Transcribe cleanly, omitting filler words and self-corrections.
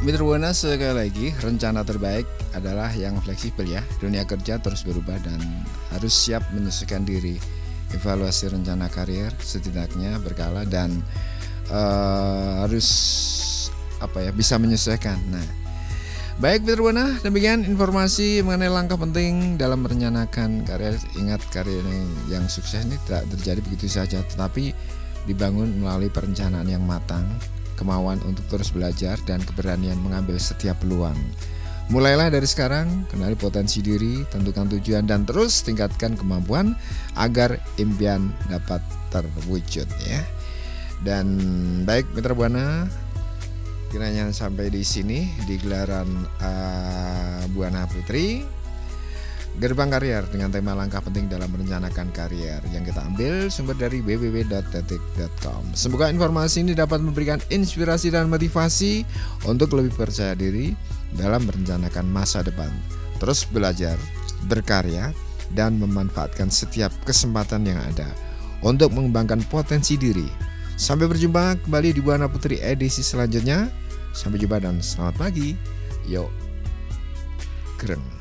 Mitra Buana, sekali lagi, rencana terbaik adalah yang fleksibel ya. Dunia kerja terus berubah dan harus siap menyesuaikan diri. Evaluasi rencana karier setidaknya berkala dan harus bisa menyesuaikan. Nah, baik Mitra Buana, demikian informasi mengenai langkah penting dalam merencanakan karier. Ingat, karier yang sukses ini tidak terjadi begitu saja, tetapi dibangun melalui perencanaan yang matang, kemauan untuk terus belajar, dan keberanian mengambil setiap peluang. Mulailah dari sekarang, kenali potensi diri, tentukan tujuan, dan terus tingkatkan kemampuan agar impian dapat terwujud ya. Dan baik Mitra Buana, kiranya sampai di sini di gelaran Buana Putri Gerbang Karier dengan tema langkah penting dalam merencanakan karier, yang kita ambil sumber dari www.detik.com. Semoga informasi ini dapat memberikan inspirasi dan motivasi untuk lebih percaya diri dalam merencanakan masa depan. Terus belajar, berkarya, dan memanfaatkan setiap kesempatan yang ada untuk mengembangkan potensi diri. Sampai berjumpa kembali di Buana Putri edisi selanjutnya. Sampai jumpa dan selamat pagi. Yo, keren.